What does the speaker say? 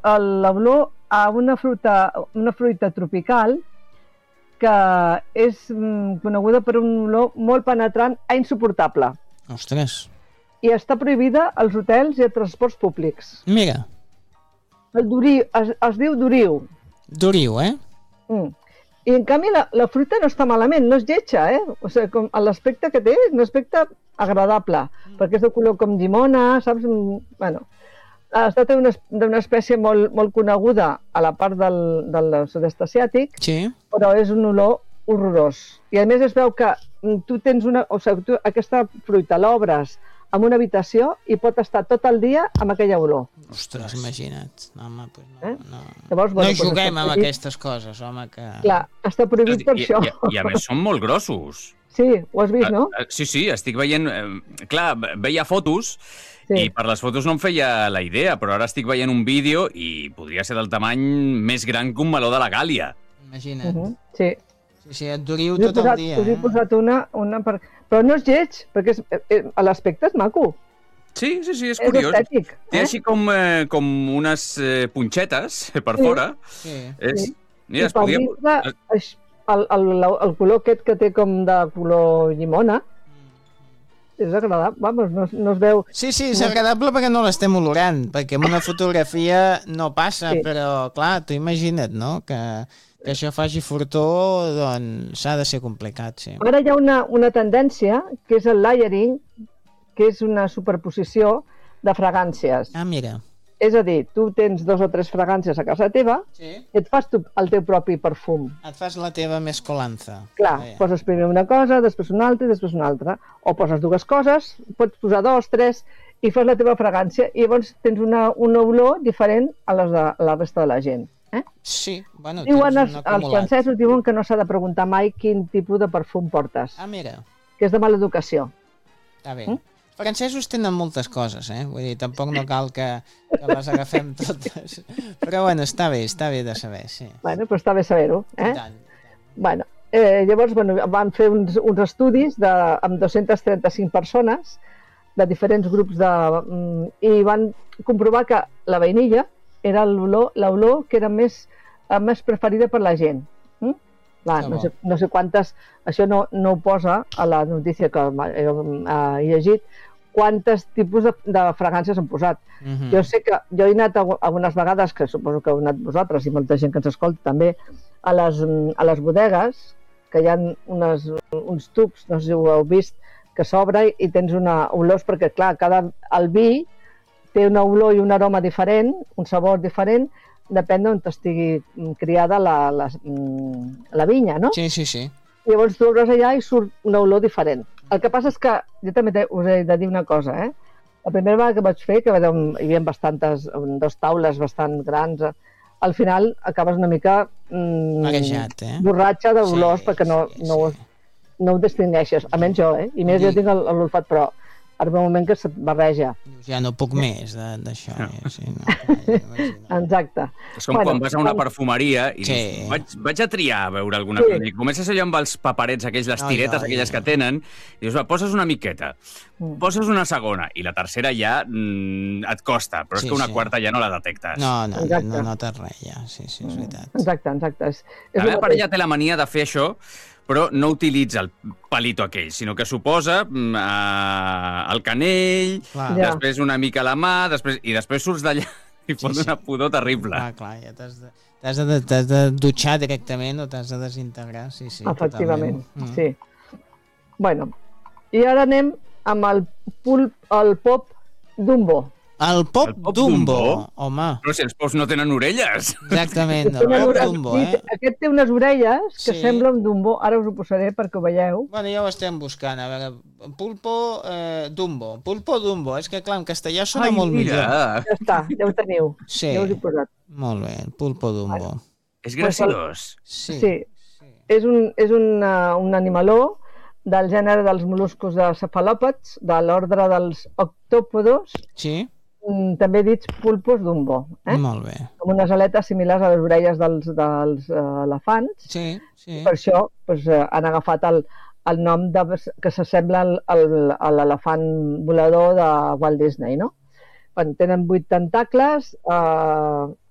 l'olor a una fruita tropical que és coneguda per un olor molt penetrant i insuportable. Ostres. I està prohibida als hotels i als transports públics. Mira. El duriu, es diu duriu. Duriu, I en canvi la fruita no està malament, no és lletja, O sigui, com l'aspecte que té és un aspecte agradable, perquè és de color com llimona, saps? Bueno, es tracta d'una espècie molt coneguda a la part del sud-est asiàtic, sí. Però és un olor horrorós. I a més es veu que tu tens aquesta fruita l'obres en una habitació i pot estar tot el dia amb aquella olor. Ostres, imagina't. No, home, pues no. Llavors, no juguem amb aquestes coses, home. Que... Clar, està prohibit per això. I a més són molt grossos. Sí, ho has vist, no? Sí, estic veient... Clar, veia fotos i per les fotos no em feia la idea, però ara estic veient un vídeo i podria ser del tamany més gran que un meló de la Gàlia. Imagina't. Sí. Sí, et duriu tot el dia. Us he posat una però no és lleig, perquè l'aspecte és maco. Sí, és curiós. És estètic. Té així com unes punxetes per fora. Sí. Mira, es podria... El color aquest que té com de color llimona és agradable, vamos, no es veu... Sí, és agradable perquè no l'estem olorant, perquè en una fotografia no passa, però clar, tu imagina't, no?, que això faci furtó, doncs s'ha de ser complicat, sí. Ara hi ha una tendència, que és el layering, que és una superposició de fragàncies. Ah, mira. És a dir, tu tens 2 o 3 fragàncies a casa teva i et fas el teu propi perfum. Et fas la teva mescolanza. Clar, poses primer una cosa, després una altra i després una altra. O poses 2 coses, pots posar 2, 3 i fas la teva fragància i llavors tens una olor diferent a la resta de la gent. Sí, bueno, diuen els francesos diuen que no s'ha de preguntar mai quin tipus de perfum portes. Ah, mira. Que és de mala educació. Està bé. Els francesos tenen moltes coses, Vull dir, tampoc no cal que les agafem totes. Però bueno, està bé de saber, sí. Bueno, però està bé saber-ho, Bueno, llavors van fer uns estudis amb 235 persones de diferents grups i van comprovar que la vainilla era l'olor que era més preferida per la gent. No sé quantes, això no ho posa a la notícia que he llegit, quantes tipus de fragàncies han posat. Jo sé que jo he anat algunes vegades, que suposo que heu anat vosaltres i molta gent que ens escolta també, a les bodegues, que hi ha uns tubs, no sé si ho heu vist, que s'obre i tens olors, perquè clar, el vi té una olor i un aroma diferent, un sabor diferent, depèn d'on estigui criada la vinya, no? Sí. Llavors tu obres allà i surt una olor diferent. El que passa és que, jo també us he de dir una cosa, La primera vegada que vaig fer, que hi havia 2 taules bastant grans, al final acabes una mica marejat, borratxa d'olors, perquè no ho distingueixes, almenys jo, I més jo tinc l'olfat, però arriba un moment que se't barreja. Ja no puc més d'això. Exacte. És com quan vas a una perfumeria i dius, vaig a triar a veure alguna cosa. I comences allò amb els paperets, aquells, les tiretes, aquelles que tenen, i dius, poses una miqueta, poses una segona, i la tercera ja et costa, però és que una quarta ja no la detectes. No notes res, ja. Sí, és veritat. Exacte. La meva parella té la mania de fer això, però no utilitza el palito aquell, sinó que s'ho posa al canell, després una mica a la mà, i després surts d'allà i fot una pudor terrible. Clar, ja t'has de dutxar directament o t'has de desintegrar. Sí, efectivament, sí. Bueno, i ara anem amb el pop Dumbo. El pop Dumbo, home. Però si els pops no tenen orelles. Exactament, el pop Dumbo, Aquest té unes orelles que semblen Dumbo, ara us ho posaré perquè ho veieu. Bueno, ja ho estem buscant, a veure, pulpo Dumbo, és que clar, en castellà sona molt millor. Ja està, ja ho teniu, ja us he posat. Molt bé, el pulpo Dumbo. És graciós. Sí, és un animaló del gènere dels mol·luscos de cefalòpods, de l'ordre dels octòpodos, també dits pulpos Dumbo. Molt bé. Amb unes aletes similars a les orelles dels elefants. Sí. Per això han agafat el nom que s'assembla a l'elefant volador de Walt Disney, no? Tenen 8 tentacles,